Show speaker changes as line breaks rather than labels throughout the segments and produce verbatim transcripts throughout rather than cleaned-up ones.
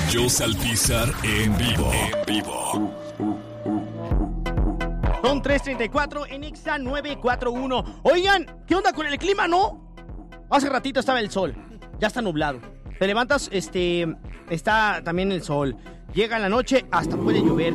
Josh Alpizar en vivo. En vivo.
Son tres treinta y cuatro en Exa nueve cuatro uno. Oigan, ¿qué onda con el clima, no? Hace ratito estaba el sol. Ya está nublado. Te levantas, este... está también el sol. Llega la noche, hasta puede llover.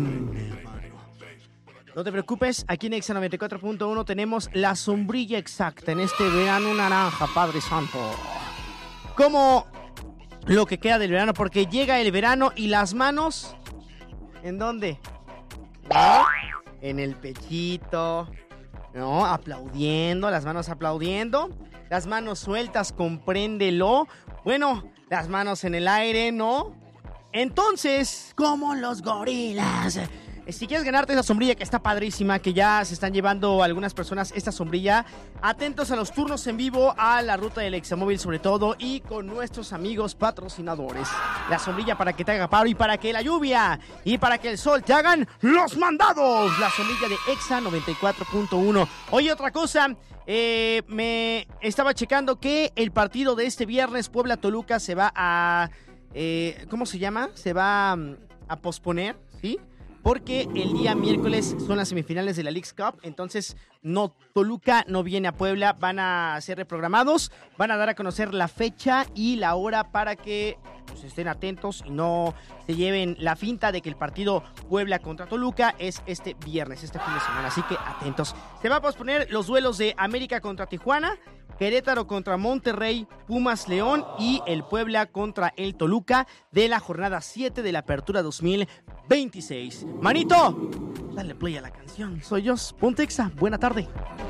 No te preocupes, aquí en Exa noventa y cuatro punto uno tenemos la sombrilla exacta en este verano naranja, Padre Santo. Como lo que queda del verano, porque llega el verano y las manos... ¿En dónde? ¿No? En el pechito, ¿no? Aplaudiendo, las manos aplaudiendo. Las manos sueltas, compréndelo. Bueno, las manos en el aire, ¿no? Entonces, como los gorilas. Si quieres ganarte esa sombrilla que está padrísima, que ya se están llevando algunas personas esta sombrilla, atentos a los turnos en vivo, a la ruta del Examóvil sobre todo, y con nuestros amigos patrocinadores. La sombrilla para que te haga paro y para que la lluvia y para que el sol te hagan los mandados. La sombrilla de Exa noventa y cuatro punto uno. Oye, otra cosa, eh, me estaba checando que el partido de este viernes, Puebla-Toluca, se va a... Eh, ¿Cómo se llama? Se va a, a posponer, ¿sí? Porque el día miércoles son las semifinales de la Leagues Cup, entonces no, Toluca no viene a Puebla, van a ser reprogramados, van a dar a conocer la fecha y la hora para que pues, estén atentos y no se lleven la finta de que el partido Puebla contra Toluca es este viernes, este fin de semana, así que atentos. Se va a posponer los duelos de América contra Tijuana, Querétaro contra Monterrey, Pumas León y el Puebla contra el Toluca de la jornada siete de la Apertura dos mil veintiséis. Manito, dale play a la canción. Soy yo, ponte Exa, buena tarde.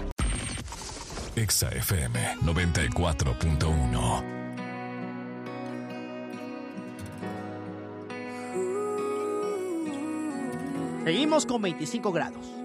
Exa F M noventa y cuatro punto uno.
Seguimos con veinticinco grados.